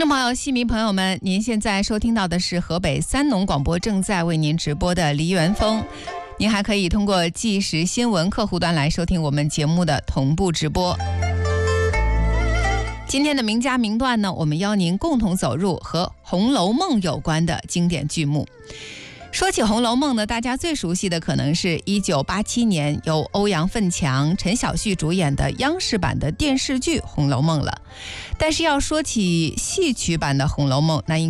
众朋友、戏迷朋友们，您现在收听到的是河北三农广播正在为您直播的梨园风。您还可以通过即时新闻客户端来收听我们节目的同步直播。今天的名家名段呢，我们邀您共同走入和《红楼梦》有关的经典剧目。说起《红楼梦》呢，大家最熟悉的可能是1987年由欧阳奋强、陈晓旭主演的央视版的电视剧《红楼梦》了。但是要说起戏曲版的《红楼梦》，那应